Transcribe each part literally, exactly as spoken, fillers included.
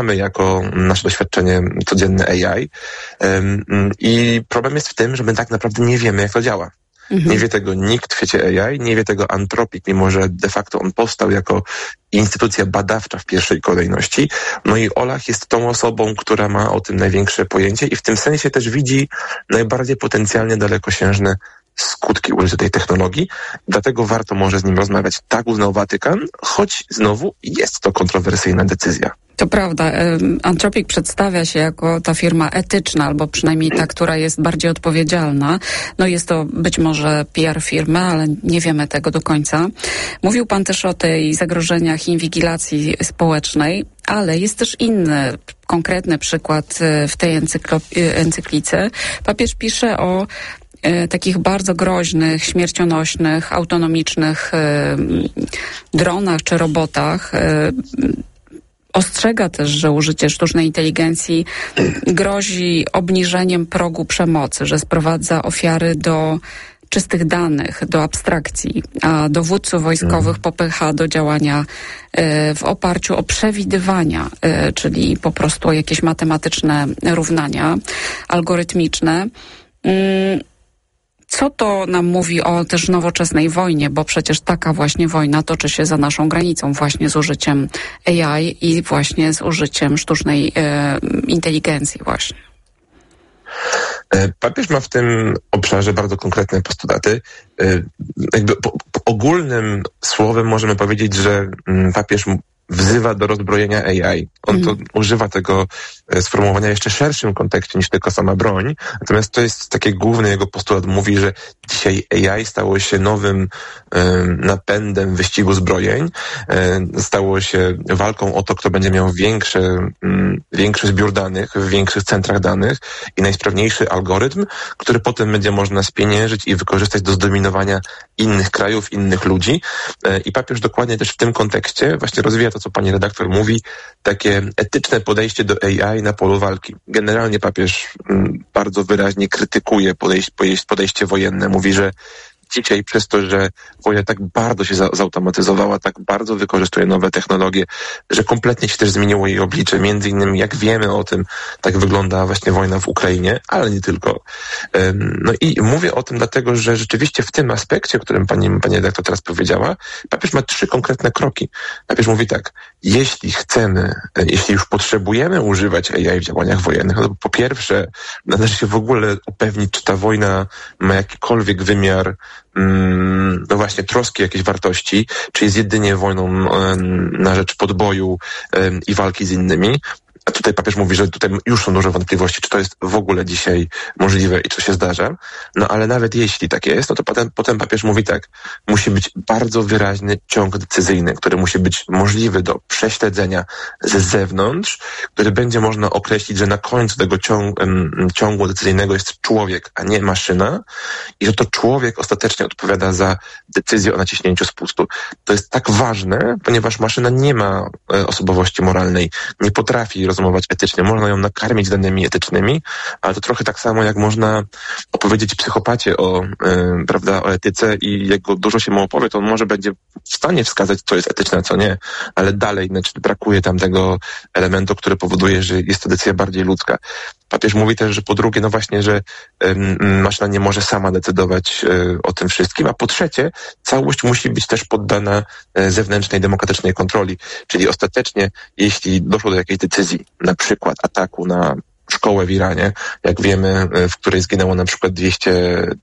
jako nasze doświadczenie codzienne A I. I problem jest w tym, że my tak naprawdę nie wiemy, jak to działa. Mhm. Nie wie tego nikt w świecie A I, nie wie tego Anthropic, mimo że de facto on powstał jako instytucja badawcza w pierwszej kolejności. No i Olach jest tą osobą, która ma o tym największe pojęcie i w tym sensie też widzi najbardziej potencjalnie dalekosiężne skutki użycia tej technologii. Dlatego warto może z nim rozmawiać. Tak uznał Watykan, choć znowu jest to kontrowersyjna decyzja. To prawda. Anthropic przedstawia się jako ta firma etyczna, albo przynajmniej ta, która jest bardziej odpowiedzialna. No jest to być może P R firmy, ale nie wiemy tego do końca. Mówił pan też o tej zagrożeniach inwigilacji społecznej, ale jest też inny, konkretny przykład w tej encyklo- encyklice. Papież pisze o takich bardzo groźnych, śmiercionośnych, autonomicznych dronach czy robotach. Ostrzega też, że użycie sztucznej inteligencji grozi obniżeniem progu przemocy, że sprowadza ofiary do czystych danych, do abstrakcji, a dowódców wojskowych popycha do działania w oparciu o przewidywania, czyli po prostu o jakieś matematyczne równania algorytmiczne. Co to nam mówi o też nowoczesnej wojnie, bo przecież taka właśnie wojna toczy się za naszą granicą właśnie z użyciem A I i właśnie z użyciem sztucznej e, inteligencji właśnie. Papież ma w tym obszarze bardzo konkretne postulaty. Jakby po, po ogólnym słowem możemy powiedzieć, że papież wzywa do rozbrojenia A I. On mm. to używa tego sformułowania w jeszcze szerszym kontekście niż tylko sama broń. Natomiast to jest taki główny jego postulat. Mówi, że dzisiaj A I stało się nowym um, napędem wyścigu zbrojeń. Um, stało się walką o to, kto będzie miał większy, um, większy zbiór danych w większych centrach danych i najsprawniejszy algorytm, który potem będzie można spieniężyć i wykorzystać do zdominowania innych krajów, innych ludzi. Um, I papież dokładnie też w tym kontekście właśnie rozwija to, co pani redaktor mówi, takie etyczne podejście do A I na polu walki. Generalnie papież m, bardzo wyraźnie krytykuje podejście, podejście wojenne. Mówi, że dzisiaj przez to, że wojna tak bardzo się za, zautomatyzowała, tak bardzo wykorzystuje nowe technologie, że kompletnie się też zmieniło jej oblicze. Między innymi, jak wiemy o tym, tak wygląda właśnie wojna w Ukrainie, ale nie tylko. Um, no i mówię o tym dlatego, że rzeczywiście w tym aspekcie, o którym pani, pani redaktor teraz powiedziała, papież ma trzy konkretne kroki. Papież mówi tak, jeśli chcemy, jeśli już potrzebujemy używać A I w działaniach wojennych, no to po pierwsze należy się w ogóle upewnić, czy ta wojna ma jakikolwiek wymiar no właśnie troski, jakieś wartości, czy jest jedynie wojną na rzecz podboju i walki z innymi. A tutaj papież mówi, że tutaj już są duże wątpliwości, czy to jest w ogóle dzisiaj możliwe i co się zdarza. No ale nawet jeśli tak jest, no to potem, potem papież mówi tak, musi być bardzo wyraźny ciąg decyzyjny, który musi być możliwy do prześledzenia ze zewnątrz, który będzie można określić, że na końcu tego ciągu, ciągu decyzyjnego jest człowiek, a nie maszyna i że to człowiek ostatecznie odpowiada za decyzję o naciśnięciu spustu. To jest tak ważne, ponieważ maszyna nie ma osobowości moralnej, nie potrafi rozmować etycznie. Można ją nakarmić danymi etycznymi, ale to trochę tak samo jak można opowiedzieć psychopacie o, yy, prawda, o etyce i jak go dużo się mu opowie, to on może będzie w stanie wskazać, co jest etyczne, a co nie, ale dalej znaczy, brakuje tam tego elementu, który powoduje, że jest to decyzja bardziej ludzka. Papież mówi też, że po drugie, no właśnie, że y, maszyna nie może sama decydować y, o tym wszystkim, a po trzecie, całość musi być też poddana y, zewnętrznej, demokratycznej kontroli. Czyli ostatecznie, jeśli doszło do jakiejś decyzji, na przykład ataku na szkołę w Iranie, jak wiemy, y, w której zginęło na przykład dwieście,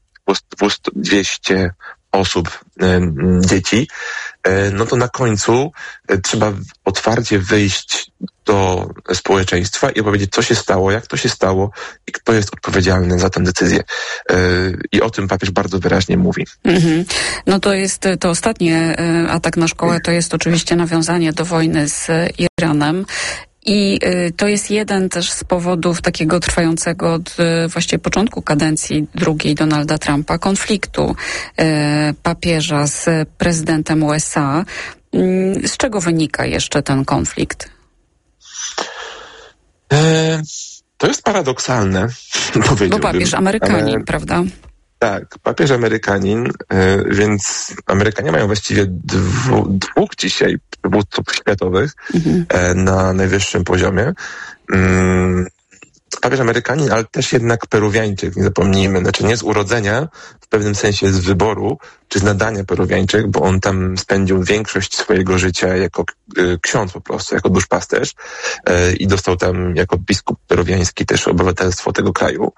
dwieście osób, y, dzieci, y, no to na końcu y, trzeba otwarcie wyjść do społeczeństwa i opowiedzieć, co się stało, jak to się stało i kto jest odpowiedzialny za tę decyzję. Yy, I o tym papież bardzo wyraźnie mówi. Mm-hmm. No to jest to ostatnie atak na szkołę, to jest oczywiście nawiązanie do wojny z Iranem. I y, to jest jeden też z powodów takiego trwającego od y, właściwie początku kadencji drugiej Donalda Trumpa konfliktu y, papieża z prezydentem U S A. Y, z czego wynika jeszcze ten konflikt? E, to jest paradoksalne, powiedziałbym. Bo papież Amerykanin, ale... prawda? Tak, papież Amerykanin, więc Amerykanie mają właściwie dwu, dwóch dzisiaj przywódców światowych mhm. na najwyższym poziomie. Papież Amerykanin, ale też jednak Peruwiańczyk, nie zapomnijmy, znaczy nie z urodzenia, w pewnym sensie z wyboru, czy z nadania Peruwiańczyk, bo on tam spędził większość swojego życia jako y, ksiądz po prostu, jako duszpasterz y, i dostał tam jako biskup peruwiański też obywatelstwo tego kraju.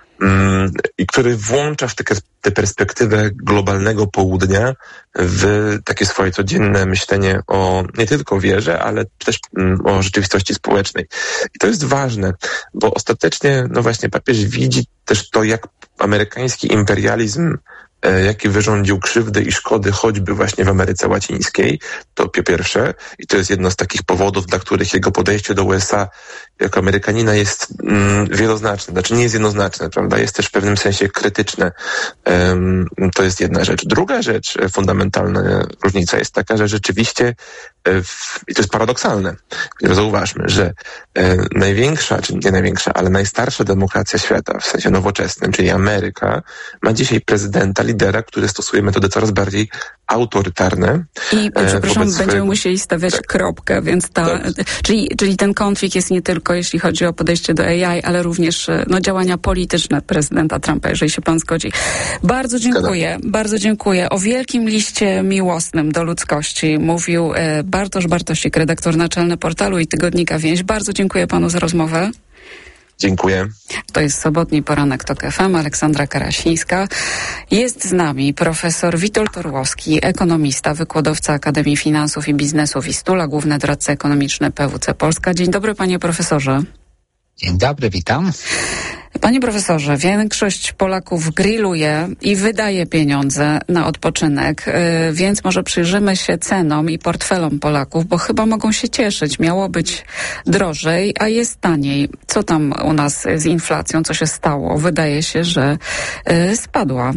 I który włącza w tę perspektywę globalnego południa w takie swoje codzienne myślenie o nie tylko wierze, ale też o rzeczywistości społecznej. I to jest ważne, bo ostatecznie, no właśnie, papież widzi też to, jak amerykański imperializm, jaki wyrządził krzywdy i szkody choćby właśnie w Ameryce Łacińskiej, to po pierwsze, i to jest jedno z takich powodów, dla których jego podejście do U S A jako Amerykanina jest mm, wieloznaczne, znaczy nie jest jednoznaczne, prawda, jest też w pewnym sensie krytyczne. Um, to jest jedna rzecz. Druga rzecz, fundamentalna różnica jest taka, że rzeczywiście, w, i to jest paradoksalne, zauważmy, że e, największa, czy nie największa, ale najstarsza demokracja świata, w sensie nowoczesnym, czyli Ameryka, ma dzisiaj prezydenta, lidera, który stosuje metody coraz bardziej autorytarne. I przepraszam, będziemy swojego... musieli stawiać tak. kropkę, więc ta, tak. czyli, czyli ten konflikt jest nie tylko jeśli chodzi o podejście do A I, ale również no, działania polityczne prezydenta Trumpa, jeżeli się pan zgodzi. Bardzo dziękuję, Zgadam. bardzo dziękuję. O wielkim liście miłosnym do ludzkości mówił e, Bartosz Bartosik, redaktor naczelny portalu i tygodnika Więź. Bardzo dziękuję panu za rozmowę. Dziękuję. To jest sobotni poranek TOK F M. Aleksandra Karasińska. Jest z nami profesor Witold Orłowski, ekonomista, wykładowca Akademii Finansów i Biznesu Wistula, główny doradca ekonomiczny P W C Polska. Dzień dobry, panie profesorze. Dzień dobry, witam. Panie profesorze, większość Polaków grilluje i wydaje pieniądze na odpoczynek, więc może przyjrzymy się cenom i portfelom Polaków, bo chyba mogą się cieszyć. Miało być drożej, a jest taniej. Co tam u nas z inflacją? Co się stało? Wydaje się, że spadła.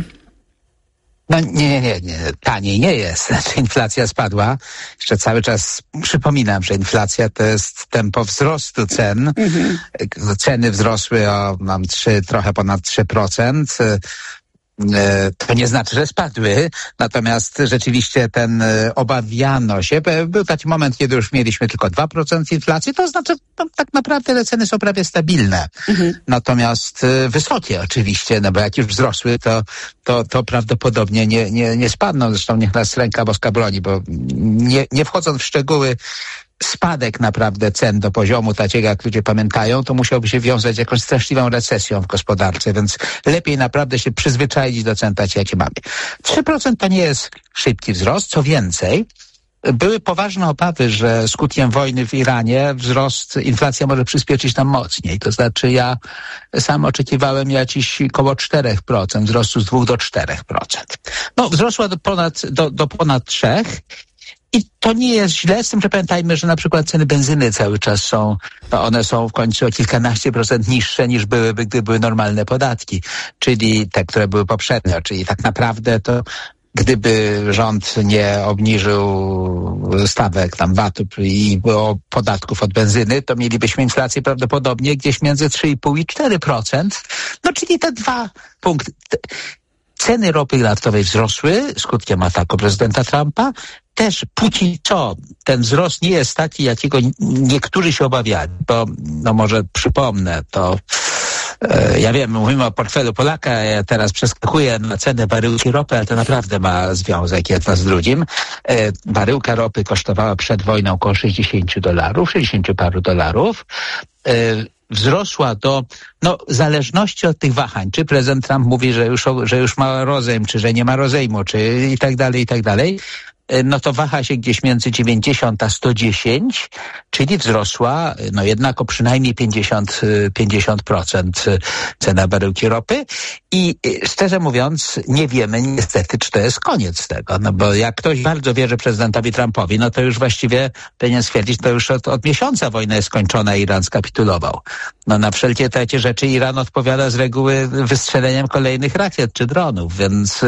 No nie, nie, nie, nie. Taniej nie jest. Znaczy, inflacja spadła. Jeszcze cały czas przypominam, że inflacja to jest tempo wzrostu cen. Mhm. Ceny wzrosły o mam trzy, trochę ponad trzy procent. To nie znaczy, że spadły, natomiast rzeczywiście ten obawiano się. Był taki moment, kiedy już mieliśmy tylko dwa procent inflacji, to znaczy no, tak naprawdę te ceny są prawie stabilne. Mhm. Natomiast wysokie oczywiście, no bo jak już wzrosły, to, to, to prawdopodobnie nie, nie, nie spadną. Zresztą niech nas ręka boska broni, bo nie, nie wchodząc w szczegóły, spadek naprawdę cen do poziomu takiego, jak ludzie pamiętają, to musiałby się wiązać z jakąś straszliwą recesją w gospodarce, więc lepiej naprawdę się przyzwyczaić do cen takiej, jakie mamy. trzy procent to nie jest szybki wzrost, co więcej, były poważne obawy, że skutkiem wojny w Iranie wzrost, inflacja może przyspieszyć nam mocniej. To znaczy ja sam oczekiwałem jakiś koło cztery procent, wzrostu z dwóch do czterech procent. No, wzrosła do ponad, do, do ponad trzech. I to nie jest źle, z tym, że pamiętajmy, że na przykład ceny benzyny cały czas są, no one są w końcu o kilkanaście procent niższe niż byłyby, gdy były normalne podatki, czyli te, które były poprzednio, czyli tak naprawdę to gdyby rząd nie obniżył stawek tam V A T-u i podatków od benzyny, to mielibyśmy inflację prawdopodobnie gdzieś między trzy i pół i cztery procent, no czyli te dwa punkty. Ceny ropy naftowej wzrosły skutkiem ataku prezydenta Trumpa. Też póki co ten wzrost nie jest taki, jakiego niektórzy się obawiali, bo no może przypomnę, to e, ja wiem, mówimy o portfelu Polaka, ja teraz przeskakuję na cenę baryłki ropy, ale to naprawdę ma związek jedno z drugim. E, baryłka ropy kosztowała przed wojną około sześćdziesiąt dolarów, sześćdziesiąt paru dolarów. E, wzrosła do, no, zależności od tych wahań, czy prezydent Trump mówi, że już, że już ma rozejm, czy że nie ma rozejmu, czy i tak dalej, i tak dalej, no to waha się gdzieś między dziewięćdziesiąt a sto dziesięć, czyli wzrosła no jednak o przynajmniej pięćdziesiąt procent cena baryłki ropy i szczerze mówiąc nie wiemy niestety, czy to jest koniec tego, no bo jak ktoś bardzo wierzy prezydentowi Trumpowi, no to już właściwie powinien stwierdzić, to już od, od miesiąca wojna jest skończona i Iran skapitulował. No na wszelkie takie rzeczy Iran odpowiada z reguły wystrzeleniem kolejnych rakiet czy dronów, więc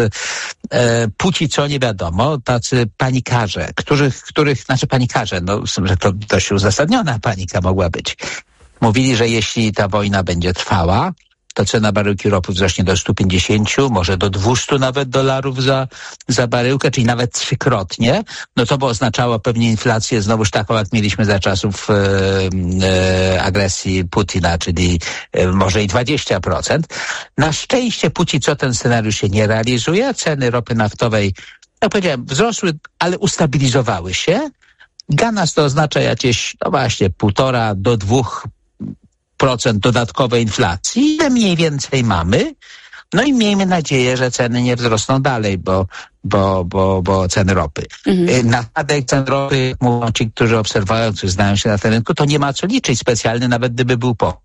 e, póki co nie wiadomo, tacy panikarze, których, których, znaczy panikarze, no, że to dość uzasadniona panika mogła być. Mówili, że jeśli ta wojna będzie trwała, to cena baryłki ropy wzrośnie do stu pięćdziesięciu, może do dwustu nawet dolarów za, za baryłkę, czyli nawet trzykrotnie, no to by oznaczało pewnie inflację znowuż taką, jak mieliśmy za czasów e, e, agresji Putina, czyli e, może i dwadzieścia procent. Na szczęście póki co ten scenariusz się nie realizuje. Ceny ropy naftowej, jak powiedziałem, wzrosły, ale ustabilizowały się. Dla nas to oznacza jakieś, no właśnie, półtora do dwóch procent dodatkowej inflacji, ile mniej więcej mamy. No i miejmy nadzieję, że ceny nie wzrosną dalej, bo, bo, bo, bo ceny ropy. Mhm. Na spadek cen ropy, mówią ci, którzy obserwują, którzy znają się na tym rynku, to nie ma co liczyć specjalnie, nawet gdyby był po.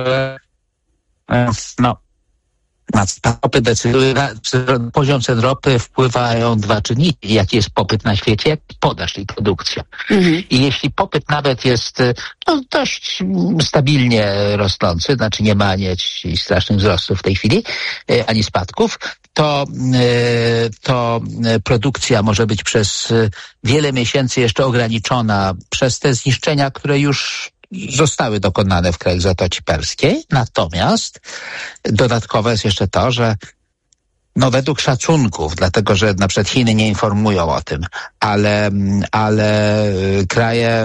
No. Na ropy decyduje, na poziom cen ropy wpływają dwa czynniki. Jaki jest popyt na świecie, jak podaż i produkcja. Mhm. I jeśli popyt nawet jest no, dość stabilnie rosnący, znaczy nie ma jakichś strasznych wzrostów w tej chwili, ani spadków, to, to produkcja może być przez wiele miesięcy jeszcze ograniczona przez te zniszczenia, które już zostały dokonane w krajach Zatoki Perskiej. Natomiast dodatkowe jest jeszcze to, że no według szacunków, dlatego że na przykład Chiny nie informują o tym, ale, ale kraje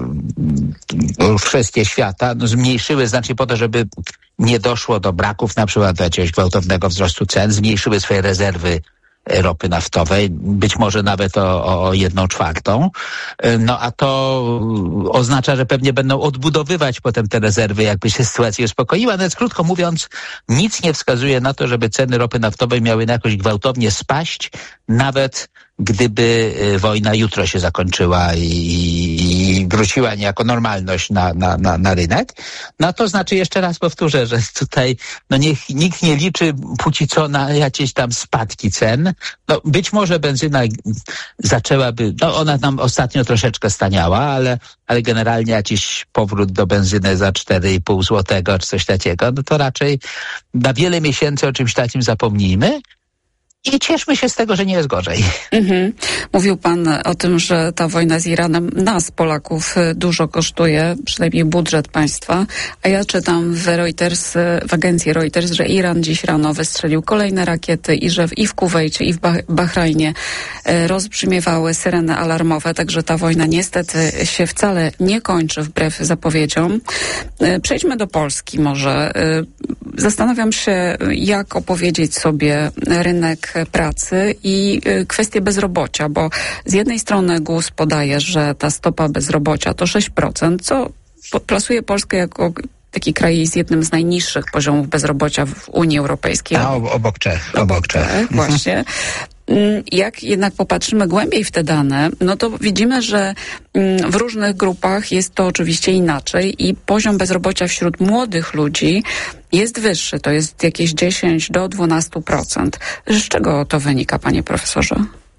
wszystkie świata no, zmniejszyły znacznie po to, żeby nie doszło do braków, na przykład do jakiegoś gwałtownego wzrostu cen, zmniejszyły swoje rezerwy ropy naftowej, być może nawet o, o jedną czwartą. No a to oznacza, że pewnie będą odbudowywać potem te rezerwy, jakby się sytuacja uspokoiła. No więc krótko mówiąc, nic nie wskazuje na to, żeby ceny ropy naftowej miały jakoś gwałtownie spaść, nawet gdyby wojna jutro się zakończyła i, i wróciła niejako normalność na, na, na, na rynek. No to znaczy, jeszcze raz powtórzę, że tutaj no niech nikt nie liczy póki co na jakieś tam spadki cen. No być może benzyna zaczęłaby, no ona nam ostatnio troszeczkę staniała, ale, ale generalnie jakiś powrót do benzyny za cztery i pół złotego czy coś takiego, no to raczej na wiele miesięcy o czymś takim zapomnijmy. I cieszmy się z tego, że nie jest gorzej. Mhm. Mówił pan o tym, że ta wojna z Iranem nas, Polaków, dużo kosztuje, przynajmniej budżet państwa. A ja czytam w Reuters, w agencji Reuters, że Iran dziś rano wystrzelił kolejne rakiety i że i w Kuwejcie, i w Bahrajnie rozbrzmiewały syreny alarmowe. Także ta wojna niestety się wcale nie kończy, wbrew zapowiedziom. Przejdźmy do Polski może. Zastanawiam się, jak opowiedzieć sobie rynek pracy i kwestie bezrobocia, bo z jednej strony G U S podaje, że ta stopa bezrobocia to sześć procent, co plasuje Polskę jako taki kraj z jednym z najniższych poziomów bezrobocia w Unii Europejskiej. A obok Czech. Obok, obok Czech, Czech właśnie. Jak jednak popatrzymy głębiej w te dane, no to widzimy, że w różnych grupach jest to oczywiście inaczej i poziom bezrobocia wśród młodych ludzi jest wyższy. To jest jakieś dziesięć do dwunastu procent. Z czego to wynika, panie profesorze?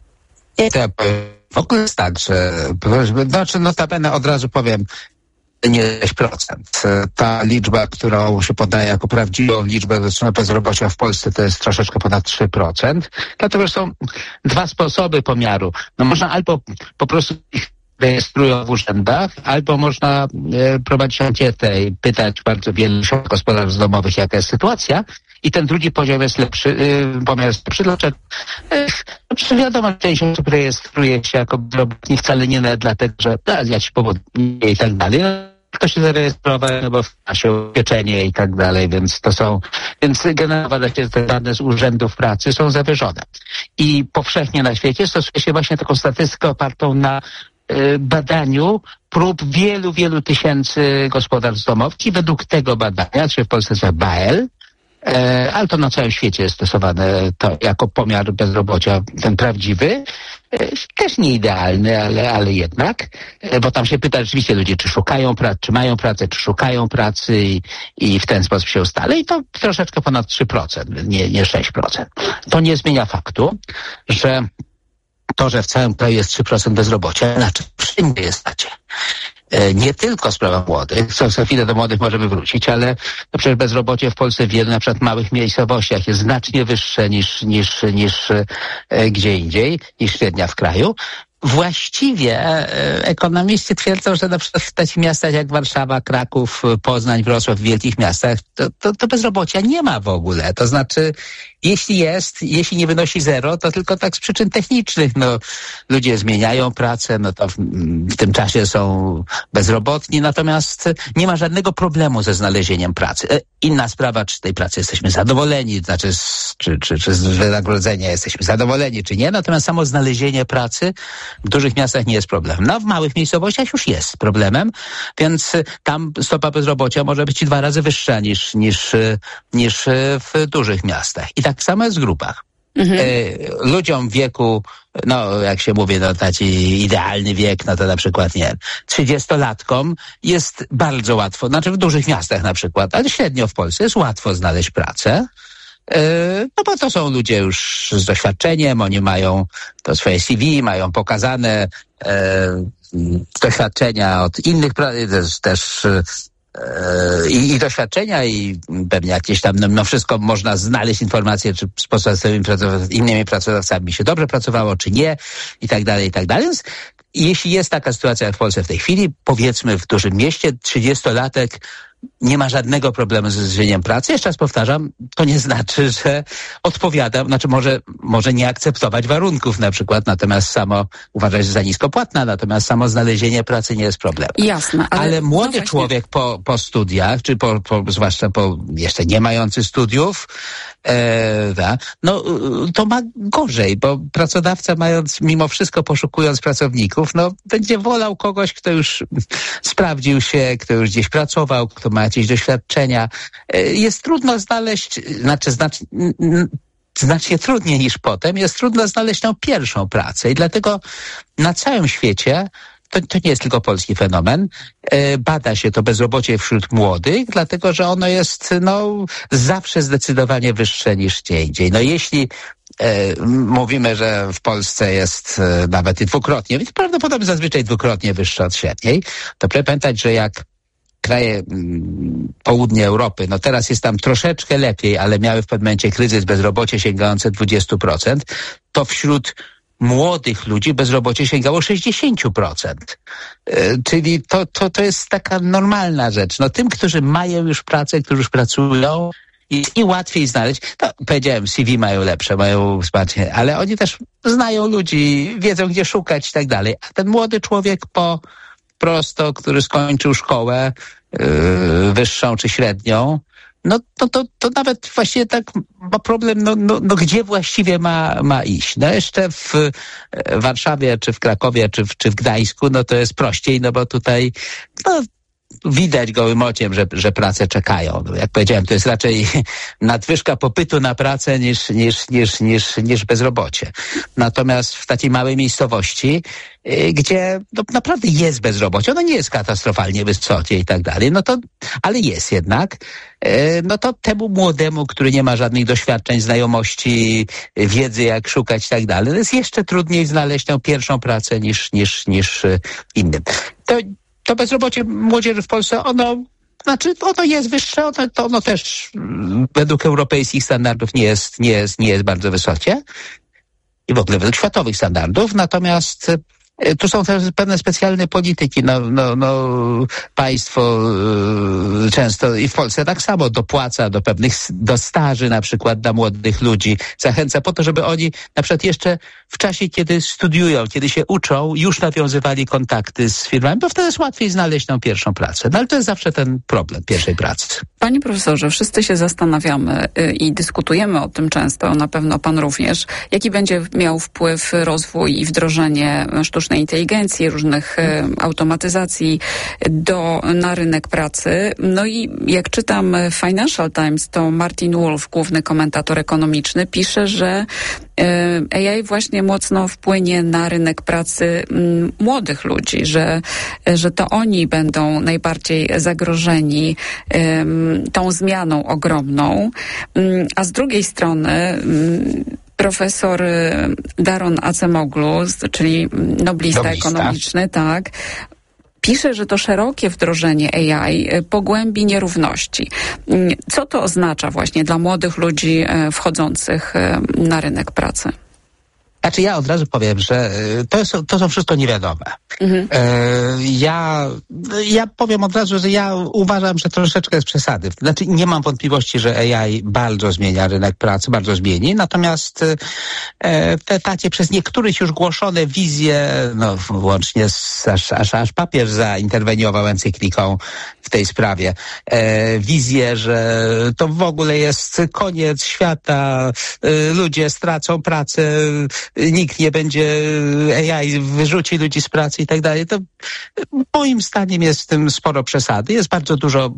W ogóle jest tak, że znaczy notabene od razu powiem, nie sześć procent. Ta liczba, którą się podaje jako prawdziwą liczbę bezrobocia w Polsce, to jest troszeczkę ponad trzy procent. Dlatego są dwa sposoby pomiaru. No można albo po prostu ich rejestrują w urzędach, albo można e, prowadzić ankietę i pytać bardzo wielu gospodarstw domowych, jaka jest sytuacja. I ten drugi poziom jest lepszy, yy, pomiar jest lepszy. Dlaczego? Yy, wiadomo, część osób rejestruje się jako bezrobotni wcale nie dlatego, że da, jakiś powód i tak dalej. Ktoś się zarejestrował, no bo ma się ubezpieczenie i tak dalej, więc to są, więc generalnie te dane z urzędów pracy są zawyżone. I powszechnie na świecie stosuje się właśnie taką statystykę opartą na yy, badaniu prób wielu, wielu tysięcy gospodarstw domowych i według tego badania, czy w Polsce nazywa B A E L, E, ale to na całym świecie jest stosowane to jako pomiar bezrobocia, ten prawdziwy, e, też nie idealny, ale, ale jednak, e, bo tam się pyta rzeczywiście ludzie, czy szukają pracy, czy mają pracę, czy szukają pracy i, i w ten sposób się ustala i to troszeczkę ponad trzy procent, nie, nie sześć procent. To nie zmienia faktu, że to, że w całym kraju jest trzy procent bezrobocia, znaczy wszędzie jest tacie. Nie tylko sprawa młodych, co za chwilę do młodych możemy wrócić, ale no przecież bezrobocie w Polsce w wielu na przykład małych miejscowościach jest znacznie wyższe niż, niż, niż e, gdzie indziej, niż średnia w kraju. właściwie ekonomiści twierdzą, że na przykład w takich miastach jak Warszawa, Kraków, Poznań, Wrocław, w wielkich miastach, to, to, to bezrobocia nie ma w ogóle. To znaczy, jeśli jest, jeśli nie wynosi zero, to tylko tak z przyczyn technicznych. No, ludzie zmieniają pracę, no to w, w tym czasie są bezrobotni, natomiast nie ma żadnego problemu ze znalezieniem pracy. Inna sprawa, czy z tej pracy jesteśmy zadowoleni, znaczy z, czy, czy, czy z wynagrodzenia jesteśmy zadowoleni, czy nie, natomiast samo znalezienie pracy w dużych miastach nie jest problemem. No, w małych miejscowościach już jest problemem, więc tam stopa bezrobocia może być i dwa razy wyższa niż, niż, niż w dużych miastach. I tak samo jest w grupach. Mhm. Ludziom w wieku, no jak się mówi, no taki idealny wiek, no to na przykład, nie wiem, trzydziestolatkom jest bardzo łatwo, znaczy w dużych miastach na przykład, ale średnio w Polsce jest łatwo znaleźć pracę. No bo to są ludzie już z doświadczeniem, oni mają to swoje C V, mają pokazane e, doświadczenia od innych, też, też e, i, i doświadczenia i pewnie jakieś tam, no, no wszystko można znaleźć informacje, czy z pozostanymi innymi pracodawcami się dobrze pracowało, czy nie i tak dalej, i tak dalej. Więc jeśli jest taka sytuacja jak w Polsce w tej chwili, powiedzmy w dużym mieście, trzydziestolatek nie ma żadnego problemu ze znalezieniem pracy. Jeszcze raz powtarzam, to nie znaczy, że odpowiada, znaczy może, może nie akceptować warunków na przykład, natomiast samo uważać za niskopłatna, natomiast samo znalezienie pracy nie jest problemem. Jasne. Ale, ale młody no człowiek po, po studiach, czy po, po, zwłaszcza po jeszcze nie mający studiów, e, da, no to ma gorzej, bo pracodawca mając, mimo wszystko poszukując pracowników, no będzie wolał kogoś, kto już sprawdził się, kto już gdzieś pracował, kto ma jakieś doświadczenia. Jest trudno znaleźć, znaczy znacznie, znacznie trudniej niż potem, jest trudno znaleźć tą pierwszą pracę i dlatego na całym świecie, to, to nie jest tylko polski fenomen, bada się to bezrobocie wśród młodych, dlatego że ono jest no zawsze zdecydowanie wyższe niż gdzie indziej. No jeśli e, mówimy, że w Polsce jest e, nawet i dwukrotnie, więc prawdopodobnie zazwyczaj dwukrotnie wyższe od średniej, to proszę pamiętać, że jak kraje mm, południa Europy, no teraz jest tam troszeczkę lepiej, ale miały w pewnym momencie kryzys, bezrobocie sięgające dwadzieścia procent, to wśród młodych ludzi bezrobocie sięgało sześćdziesiąt procent. Yy, czyli to, to, to jest taka normalna rzecz. No tym, którzy mają już pracę, którzy już pracują, jest i łatwiej znaleźć. No, powiedziałem, C V mają lepsze, mają wsparcie, ale oni też znają ludzi, wiedzą gdzie szukać i tak dalej. A ten młody człowiek po prosto, który skończył szkołę yy, wyższą czy średnią, no to, to, to nawet właściwie tak ma problem, no, no, no gdzie właściwie ma, ma iść. No jeszcze w Warszawie, czy w Krakowie, czy w, czy w Gdańsku, no to jest prościej, no bo tutaj no, widać gołym okiem, że, że prace czekają. No, jak powiedziałem, to jest raczej nadwyżka popytu na pracę niż, niż, niż, niż, niż bezrobocie. Natomiast w takiej małej miejscowości, yy, gdzie no, naprawdę jest bezrobocie, ono nie jest katastrofalnie wysokie i tak dalej, no to, ale jest jednak, yy, no to temu młodemu, który nie ma żadnych doświadczeń, znajomości, wiedzy jak szukać i tak dalej, jest jeszcze trudniej znaleźć tę pierwszą pracę niż, niż, niż yy, innym. To To bezrobocie młodzieży w Polsce, ono, znaczy ono jest wyższe, ono, to ono też według europejskich standardów nie jest, nie jest, nie jest bardzo wysokie i w ogóle według światowych standardów, natomiast tu są też pewne specjalne polityki, no, no, no państwo y, często i w Polsce tak samo dopłaca do pewnych, do staży na przykład dla młodych ludzi, zachęca po to, żeby oni na przykład jeszcze w czasie, kiedy studiują, kiedy się uczą, już nawiązywali kontakty z firmami, bo wtedy jest łatwiej znaleźć tą pierwszą pracę. No ale to jest zawsze ten problem pierwszej pracy. Panie profesorze, wszyscy się zastanawiamy y, i dyskutujemy o tym często, na pewno pan również, jaki będzie miał wpływ rozwój i wdrożenie sztucznej inteligencji, różnych y, automatyzacji do, na rynek pracy. No i jak czytam Financial Times, to Martin Wolf, główny komentator ekonomiczny, pisze, że A I właśnie mocno wpłynie na rynek pracy m, młodych ludzi, że, że to oni będą najbardziej zagrożeni um, tą zmianą ogromną. Um, a z drugiej strony um, profesor Daron Acemoglu, czyli noblista, noblista ekonomiczny, tak, pisze, że to szerokie wdrożenie A I pogłębi nierówności. Co to oznacza właśnie dla młodych ludzi wchodzących na rynek pracy? Znaczy ja od razu powiem, że to, jest, to są wszystko niewiadome. Mhm. Ja, ja powiem od razu, że ja uważam, że troszeczkę jest przesady. Znaczy nie mam wątpliwości, że A I bardzo zmienia rynek pracy, bardzo zmieni, natomiast te takie przez niektórych już głoszone wizje, no łącznie z, aż, aż, aż papież zainterweniował encykliką w tej sprawie, wizje, że to w ogóle jest koniec świata, ludzie stracą pracę, nikt nie będzie, A I wyrzuci ludzi z pracy i tak dalej. To moim zdaniem jest w tym sporo przesady. Jest bardzo dużo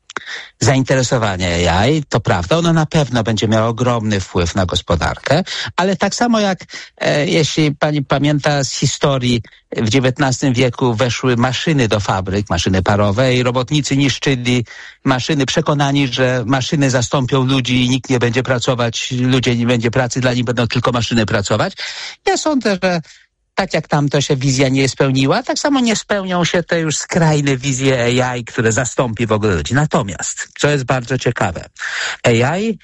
zainteresowania A I, to prawda, ono na pewno będzie miało ogromny wpływ na gospodarkę, ale tak samo jak e, jeśli pani pamięta z historii, w dziewiętnastym wieku weszły maszyny do fabryk, maszyny parowe i robotnicy niszczyli maszyny, przekonani, że maszyny zastąpią ludzi i nikt nie będzie pracować, ludzie nie będzie pracy, dla nich będą tylko maszyny pracować. Ja sądzę, że tak jak tamto się wizja nie spełniła, tak samo nie spełnią się te już skrajne wizje A I, które zastąpi w ogóle ludzi. Natomiast, co jest bardzo ciekawe, A I,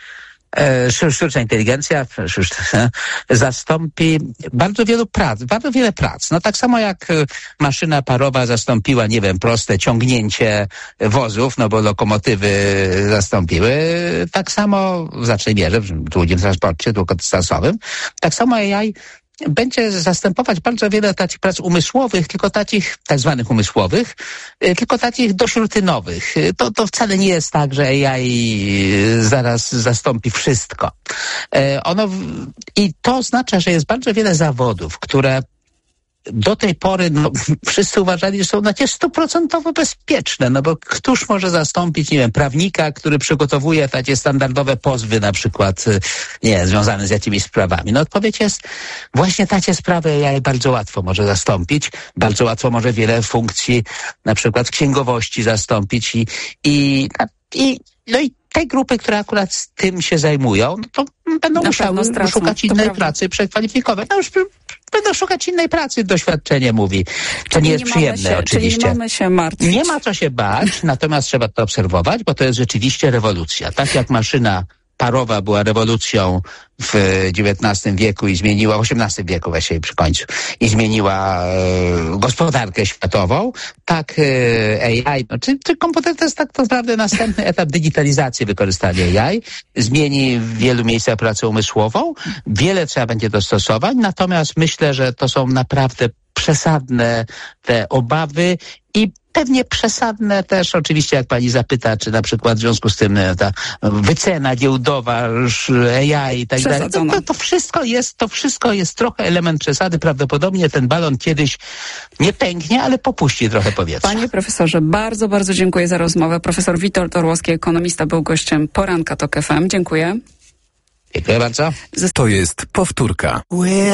e, sztuczna inteligencja sztuczna, zastąpi bardzo wielu prac, bardzo wiele prac. No tak samo jak maszyna parowa zastąpiła, nie wiem, proste ciągnięcie wozów, no bo lokomotywy zastąpiły, tak samo w znacznej mierze, w długim transporcie długodystansowym, tak samo A I będzie zastępować bardzo wiele takich prac umysłowych, tylko takich tak zwanych umysłowych, tylko takich dość rutynowych. To, to wcale nie jest tak, że A I zaraz zastąpi wszystko. Ono, i to oznacza, że jest bardzo wiele zawodów, które do tej pory no, wszyscy uważali, że są takie stuprocentowo bezpieczne, no bo któż może zastąpić, nie wiem, prawnika, który przygotowuje takie standardowe pozwy na przykład, nie, związane z jakimiś sprawami. No odpowiedź jest, właśnie takie sprawy A I bardzo łatwo może zastąpić, bardzo łatwo może wiele funkcji, na przykład księgowości zastąpić i, i, i no i te grupy, które akurat z tym się zajmują, no to będą na musiały szukać innej pracy, przekwalifikować. No już będą szukać innej pracy, doświadczenie mówi. To czyli nie jest nie przyjemne się, oczywiście. Czyli nie mamy się martwić. Nie ma co się bać, natomiast trzeba to obserwować, bo to jest rzeczywiście rewolucja. Tak jak maszyna parowa była rewolucją w dziewiętnastym wieku i zmieniła, w osiemnastym wieku właściwie przy końcu, i zmieniła e, gospodarkę światową, tak e, A I, no, czy, czy komputer to jest tak naprawdę następny etap digitalizacji wykorzystania A I, zmieni w wielu miejscach pracę umysłową, wiele trzeba będzie dostosować, natomiast myślę, że to są naprawdę przesadne te obawy i pewnie przesadne też, oczywiście jak pani zapyta, czy na przykład w związku z tym ta wycena giełdowa A I i tak dalej, to, to, to wszystko jest, to wszystko jest trochę element przesady. Prawdopodobnie ten balon kiedyś nie pęknie, ale popuści trochę powietrza. Panie profesorze, bardzo, bardzo dziękuję za rozmowę. Profesor Witold Orłowski, ekonomista, był gościem Poranka Tok F M. Dziękuję. Dziękuję bardzo. To jest powtórka.